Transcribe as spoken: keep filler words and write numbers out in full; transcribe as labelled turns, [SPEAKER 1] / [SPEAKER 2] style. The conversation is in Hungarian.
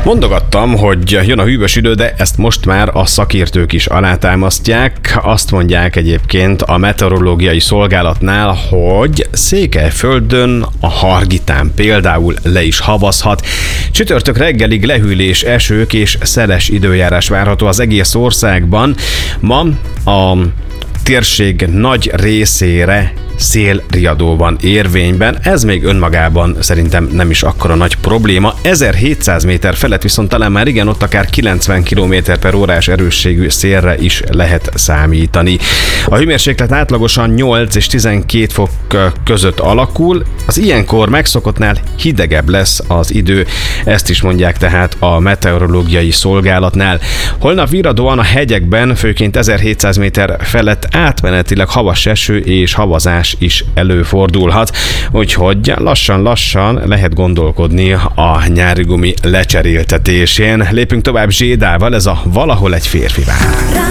[SPEAKER 1] Mondogattam, hogy jön a hűvös idő, de ezt most már a szakértők is alátámasztják. Azt mondják egyébként a meteorológiai szolgálatnál, hogy Székelyföldön a Hargitán például le is havazhat. Csütörtök reggelig lehűlés, esők és szeles időjárás várható az egész országban. Ma a térség nagy részére szélriadó van érvényben, ez még önmagában szerintem nem is akkora nagy probléma. ezerhétszáz méter felett viszont talán már igen, ott akár kilencven kilométer per órás erősségű szélre is lehet számítani. A hőmérséklet átlagosan nyolc és tizenkét fok között alakul, az ilyenkor megszokottnál hidegebb lesz az idő, ezt is mondják tehát a meteorológiai szolgálatnál. Holnap virradóan a hegyekben, főként ezerhétszáz méter felett átmenetileg havas eső és havazás is előfordulhat, úgyhogy lassan-lassan lehet gondolkodni a nyári gumi lecseréltetésén. Lépünk tovább Zsédával, ez a Valahol egy férfi vár.